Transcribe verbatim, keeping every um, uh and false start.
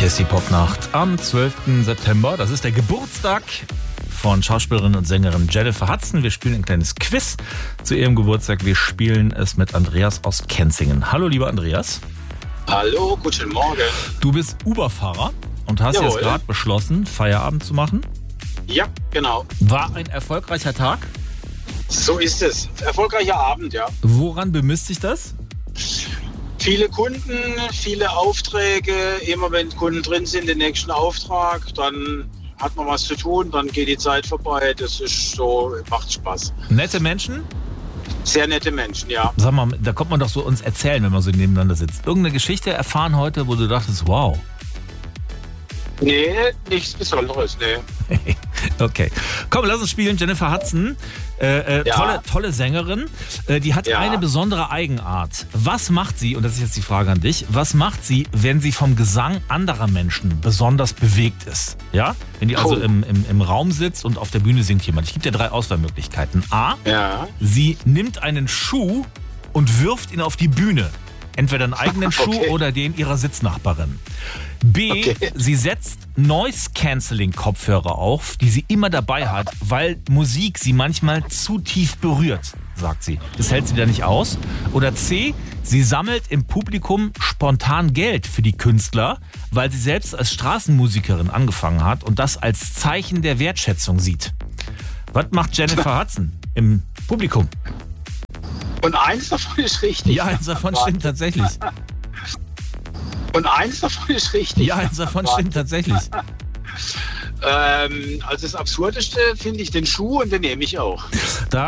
Hier ist die Popnacht am zwölften September. Das ist der Geburtstag von Schauspielerin und Sängerin Jennifer Hudson. Wir spielen ein kleines Quiz zu ihrem Geburtstag. Wir spielen es mit Andreas aus Kenzingen. Hallo, lieber Andreas. Hallo, guten Morgen. Du bist Uber-Fahrer und hast Jawohl. jetzt gerade beschlossen, Feierabend zu machen. Ja, genau. War ein erfolgreicher Tag? So ist es. Erfolgreicher Abend, ja. Woran bemisst sich das? Viele Kunden, viele Aufträge. Immer wenn Kunden drin sind, den nächsten Auftrag, dann hat man was zu tun, dann geht die Zeit vorbei. Das ist so, macht Spaß. Nette Menschen? Sehr nette Menschen, ja. Sag mal, da kommt man doch so uns erzählen, wenn man so nebeneinander sitzt. Irgendeine Geschichte erfahren heute, wo du dachtest, wow. Nee, nichts Besonderes, nee. Okay. Komm, lass uns spielen. Jennifer Hudson, äh, äh, Ja. tolle, tolle Sängerin. Äh, die hat Ja. eine besondere Eigenart. Was macht sie, und das ist jetzt die Frage an dich, was macht sie, wenn sie vom Gesang anderer Menschen besonders bewegt ist? Ja? Wenn die also Oh. im, im, im Raum sitzt und auf der Bühne singt jemand. Ich gebe dir drei Auswahlmöglichkeiten. A, Ja. sie nimmt einen Schuh und wirft ihn auf die Bühne. Entweder einen eigenen Schuh Okay. oder den ihrer Sitznachbarin. B, Okay. sie setzt Noise-Canceling-Kopfhörer auf, die sie immer dabei hat, weil Musik sie manchmal zu tief berührt, sagt sie. Das hält sie da nicht aus. Oder C, sie sammelt im Publikum spontan Geld für die Künstler, weil sie selbst als Straßenmusikerin angefangen hat und das als Zeichen der Wertschätzung sieht. Was macht Jennifer Hudson im Publikum? Und eins davon ist richtig. Ja, eins davon stimmt tatsächlich. Und eins davon ist richtig. Ja, eins davon stimmt tatsächlich. Ähm, also das Absurdeste finde ich den Schuh und den nehme ich auch. Da